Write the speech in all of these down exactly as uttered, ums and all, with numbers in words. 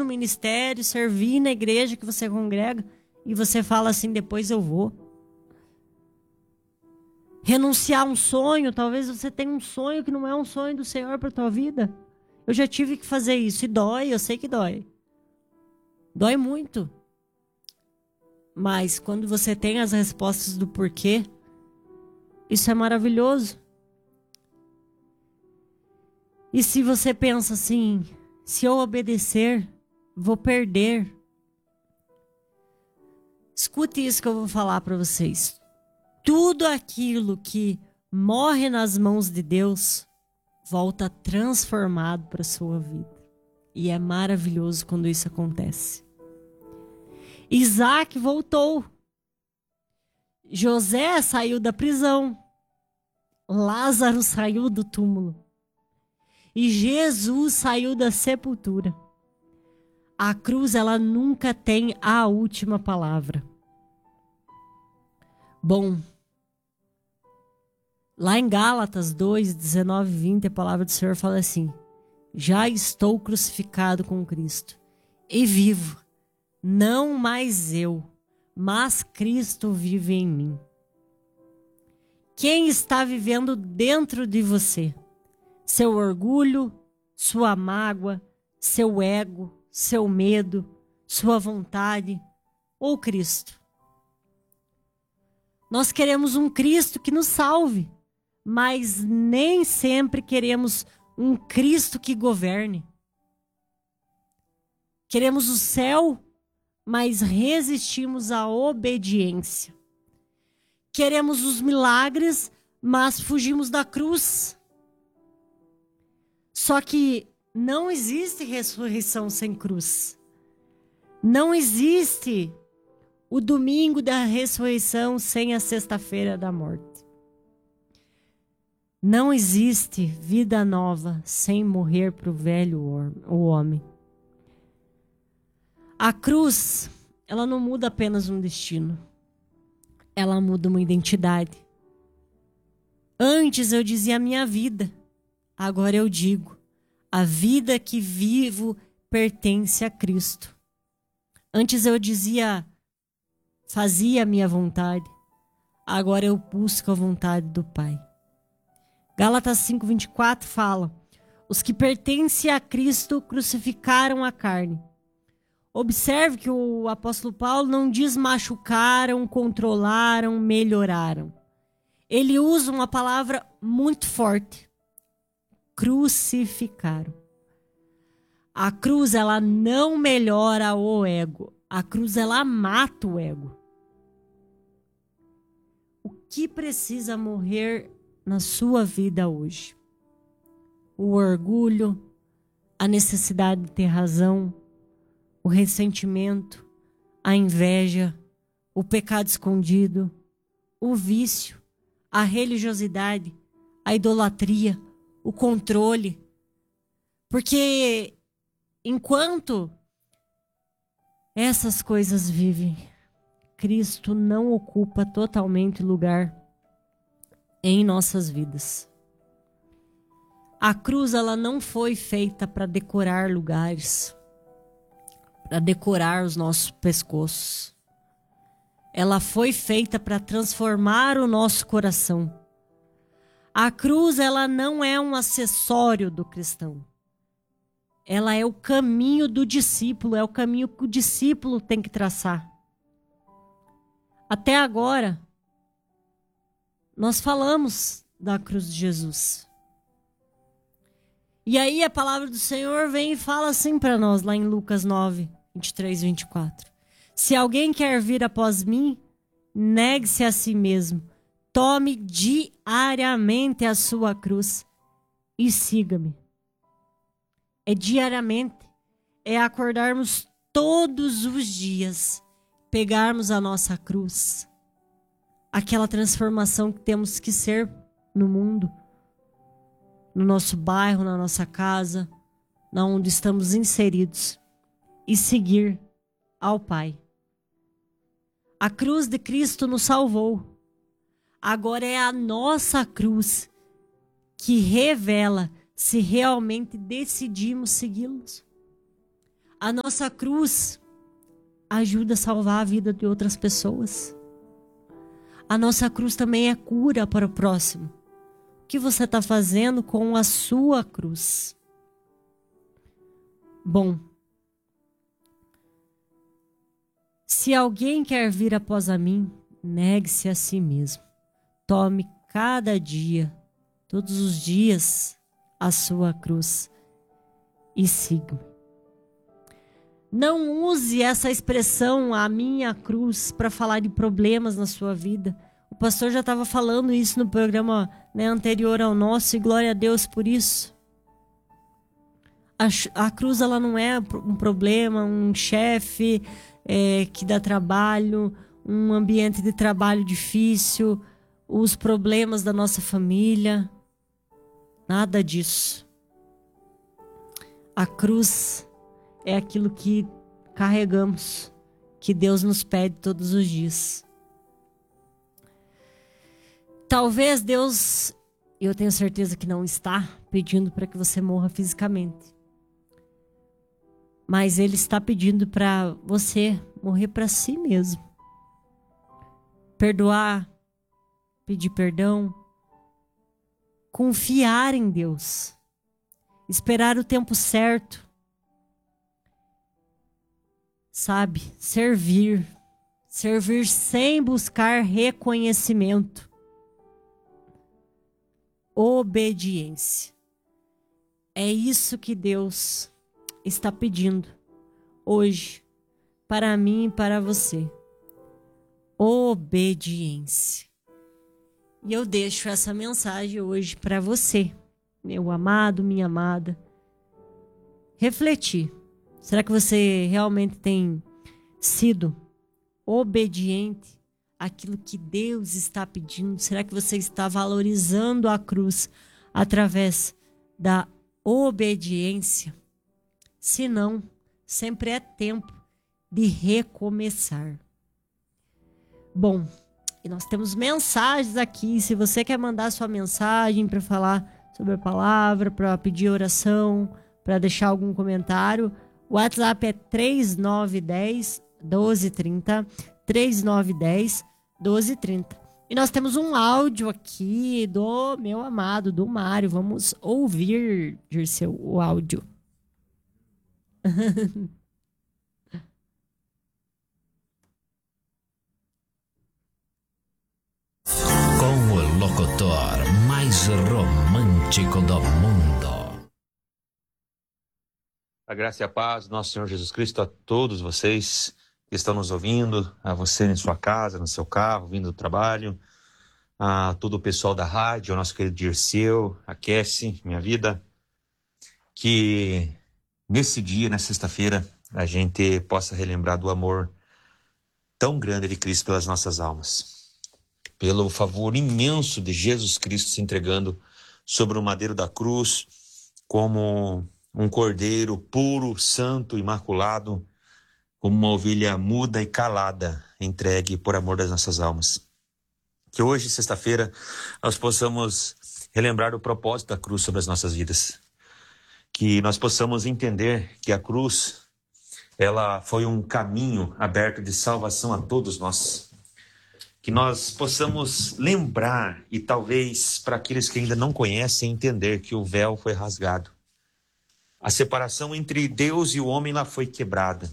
no ministério, servir na igreja que você congrega, e você fala assim, depois eu vou. Renunciar a um sonho, talvez você tenha um sonho que não é um sonho do Senhor para a tua vida. Eu já tive que fazer isso, e dói, eu sei que dói. Dói muito. Mas quando você tem as respostas do porquê, isso é maravilhoso. E se você pensa assim, se eu obedecer, vou perder. Escute isso que eu vou falar para vocês. Tudo aquilo que morre nas mãos de Deus, volta transformado para a sua vida. E é maravilhoso quando isso acontece. Isaac voltou. José saiu da prisão. Lázaro saiu do túmulo. E Jesus saiu da sepultura. A cruz, ela nunca tem a última palavra. Bom, lá em Gálatas dois, dezenove e vinte, a palavra do Senhor fala assim: já estou crucificado com Cristo e vivo, não mais eu, mas Cristo vive em mim. Quem está vivendo dentro de você? Seu orgulho, sua mágoa, seu ego, seu medo, sua vontade ou Cristo? Nós queremos um Cristo que nos salve, mas nem sempre queremos um Cristo que governe. Queremos o céu, mas resistimos à obediência. Queremos os milagres, mas fugimos da cruz. Só que não existe ressurreição sem cruz. Não existe o domingo da ressurreição sem a sexta-feira da morte. Não existe vida nova sem morrer para o velho o homem. A cruz, ela não muda apenas um destino. Ela muda uma identidade. Antes eu dizia a minha vida. Agora eu digo, a vida que vivo pertence a Cristo. Antes eu dizia, fazia a minha vontade. Agora eu busco a vontade do Pai. Gálatas cinco, vinte e quatro fala: os que pertencem a Cristo crucificaram a carne. Observe que o apóstolo Paulo não diz machucaram, controlaram, melhoraram. Ele usa uma palavra muito forte: crucificaram. A cruz, ela não melhora o ego. A cruz, ela mata o ego. O que precisa morrer na sua vida hoje? O orgulho, a necessidade de ter razão, o ressentimento, a inveja, o pecado escondido, o vício, a religiosidade, a idolatria, o controle. Porque enquanto essas coisas vivem, Cristo não ocupa totalmente lugar em nossas vidas. A cruz, ela não foi feita para decorar lugares, para decorar os nossos pescoços. Ela foi feita para transformar o nosso coração. A cruz, ela não é um acessório do cristão. Ela é o caminho do discípulo, é o caminho que o discípulo tem que traçar. Até agora, nós falamos da cruz de Jesus. E aí a palavra do Senhor vem e fala assim para nós, lá em Lucas nove, vinte e três e vinte e quatro. Se alguém quer vir após mim, negue-se a si mesmo. Tome diariamente a sua cruz e siga-me. É diariamente. É acordarmos todos os dias, pegarmos a nossa cruz. Aquela transformação que temos que ser no mundo, no nosso bairro, na nossa casa, na onde estamos inseridos, e seguir ao Pai. A cruz de Cristo nos salvou. Agora é a nossa cruz que revela se realmente decidimos segui-los. A nossa cruz ajuda a salvar a vida de outras pessoas. A nossa cruz também é cura para o próximo. O que você está fazendo com a sua cruz? Bom, se alguém quer vir após a mim, negue-se a si mesmo. Tome cada dia, todos os dias, a sua cruz e siga-me. Não use essa expressão, a minha cruz, para falar de problemas na sua vida. O pastor já estava falando isso no programa, né, anterior ao nosso, e glória a Deus por isso. A, a cruz, ela não é um problema, um chefe é, que dá trabalho, um ambiente de trabalho difícil, os problemas da nossa família. Nada disso. A cruz é aquilo que carregamos, que Deus nos pede todos os dias. Talvez Deus, eu tenho certeza que não está pedindo para que você morra fisicamente. Mas Ele está pedindo para você morrer para si mesmo. Perdoar, pedir perdão, confiar em Deus, esperar o tempo certo. Sabe, servir, servir sem buscar reconhecimento. Obediência. É isso que Deus está pedindo hoje para mim e para você. Obediência. E eu deixo essa mensagem hoje para você, meu amado, minha amada, refletir. Será que você realmente tem sido obediente àquilo que Deus está pedindo? Será que você está valorizando a cruz através da obediência? Se não, sempre é tempo de recomeçar. Bom, e nós temos mensagens aqui. Se você quer mandar sua mensagem para falar sobre a palavra, para pedir oração, para deixar algum comentário, o WhatsApp é três nove um zero, doze trinta, três nove um zero, doze trinta. E nós temos um áudio aqui do meu amado, do Mário. Vamos ouvir, Dirceu, o áudio. Com o locutor mais romântico do mundo. A graça e a paz do nosso Senhor Jesus Cristo a todos vocês que estão nos ouvindo, a você em sua casa, no seu carro, vindo do trabalho, a todo o pessoal da rádio, ao nosso querido Dirceu, a Cassie, minha vida, que nesse dia, na sexta-feira, a gente possa relembrar do amor tão grande de Cristo pelas nossas almas, pelo favor imenso de Jesus Cristo se entregando sobre o madeiro da cruz como um cordeiro puro, santo, imaculado, como uma ovelha muda e calada, entregue por amor das nossas almas. Que hoje, sexta-feira, nós possamos relembrar o propósito da cruz sobre as nossas vidas. Que nós possamos entender que a cruz, ela foi um caminho aberto de salvação a todos nós. Que nós possamos lembrar, e talvez para aqueles que ainda não conhecem, entender que o véu foi rasgado. A separação entre Deus e o homem lá foi quebrada.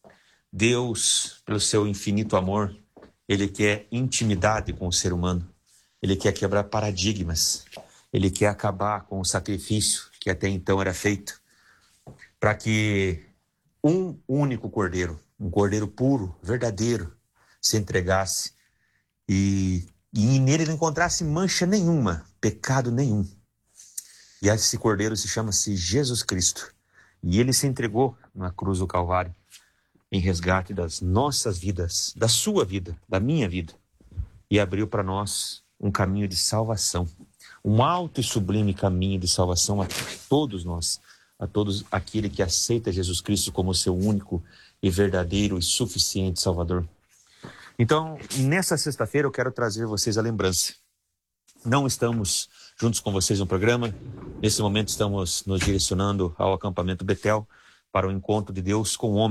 Deus, pelo seu infinito amor, Ele quer intimidade com o ser humano. Ele quer quebrar paradigmas. Ele quer acabar com o sacrifício que até então era feito, para que um único cordeiro, um cordeiro puro, verdadeiro, se entregasse e, e nele não encontrasse mancha nenhuma, pecado nenhum. E esse cordeiro se chama-se Jesus Cristo. E ele se entregou na cruz do Calvário em resgate das nossas vidas, da sua vida, da minha vida. E abriu para nós um caminho de salvação. Um alto e sublime caminho de salvação a todos nós. A todos aquele que aceita Jesus Cristo como seu único e verdadeiro e suficiente Salvador. Então, nessa sexta-feira eu quero trazer a vocês a lembrança. Não estamos juntos com vocês no programa. Nesse momento estamos nos direcionando ao acampamento Betel para o encontro de Deus com o homem.